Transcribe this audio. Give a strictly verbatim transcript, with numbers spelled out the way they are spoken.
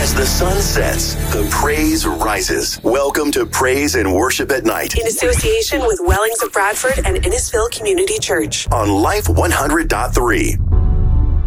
As the sun sets, the praise rises. Welcome to Praise and Worship at Night. In association with Wellings of Bradford and Innisfil Community Church. On Life one hundred point three.